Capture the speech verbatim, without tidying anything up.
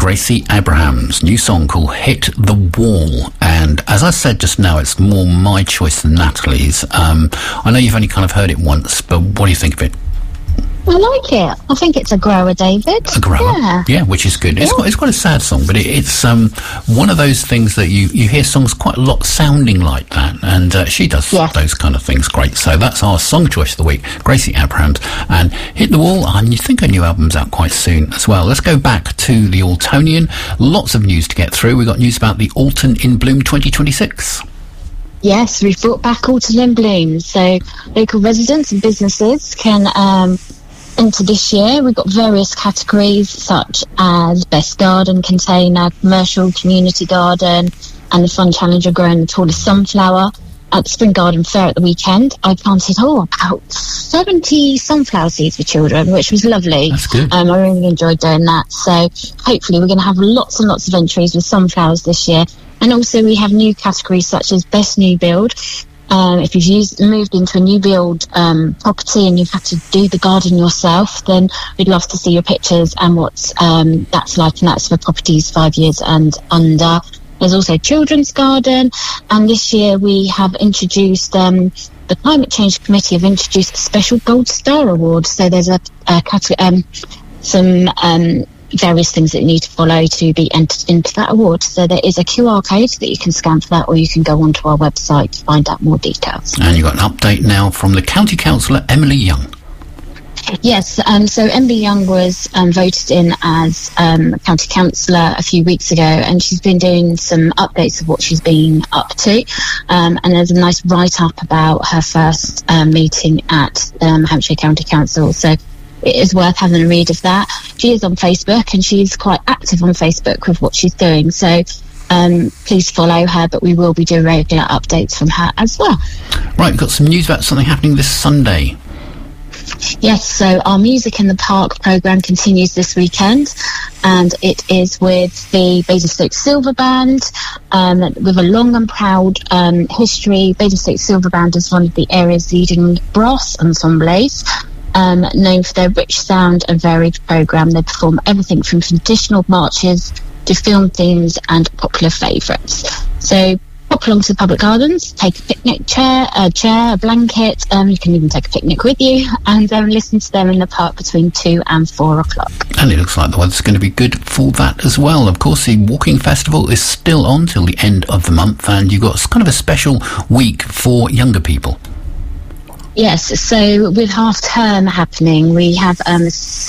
Gracie Abraham's new song called Hit the Wall. And as I said just now, it's more my choice than Natalie's. Um, I know you've only kind of heard it once, but what do you think of it? I like it. I think it's a grower, David. A grower, yeah, yeah, which is good. It's yeah. quite, it's quite a sad song, but it, it's um, one of those things that you, you hear songs quite a lot sounding like that, and uh, she does yeah. those kind of things great. So that's our song choice of the week, Gracie Abrahams, and Hit the Wall. And you think her new album's out quite soon as well. Let's go back to the Altonian. Lots of news to get through. We've got news about the Alton in Bloom twenty twenty-six. Yes, we've brought back Alton in Bloom, so local residents and businesses can um, enter this year. We've got various categories such as Best Garden Container, Commercial Community Garden, and the Fun Challenge of growing the tallest sunflower. At the Spring Garden Fair at the weekend, I planted oh about seventy sunflower seeds for children, which was lovely. That's good. Um, I really enjoyed doing that. So hopefully we're going to have lots and lots of entries with sunflowers this year. And also we have new categories such as Best New Build. Um, if you've used, moved into a new build um, property and you've had to do the garden yourself, then we'd love to see your pictures and what um, that's like, and that's for properties five years and under. There's also Children's Garden, and this year we have introduced, um, the Climate Change Committee have introduced a special Gold Star Award. So there's a, a category, um, some um, various things that you need to follow to be entered into that award. So there is a Q R code that you can scan for that, or you can go onto our website to find out more details. And you've got an update now from the County Councillor, Emily Young. Yes, um, so Emily Young was um, voted in as um, County Councillor a few weeks ago, and she's been doing some updates of what she's been up to. Um, and there's a nice write-up about her first um, meeting at um, Hampshire County Council. So it is worth having a read of that. She is on Facebook, and she's quite active on Facebook with what she's doing. So um, please follow her, but we will be doing regular updates from her as well. Right, we've got some news about something happening this Sunday. Yes, so our Music in the Park programme continues this weekend, and it is with the Basingstoke Silver Band, um, with a long and proud um, history. Basingstoke Silver Band is one of the area's leading brass ensembles, um, known for their rich sound and varied programme. They perform everything from traditional marches to film themes and popular favourites. So pop along to the public gardens, take a picnic chair, a chair, a blanket. Um, you can even take a picnic with you, and um, listen to them in the park between two and four o'clock. And it looks like the weather's going to be good for that as well. Of course, the Walking Festival is still on till the end of the month, and you've got kind of a special week for younger people. Yes, so with half term happening, we have um,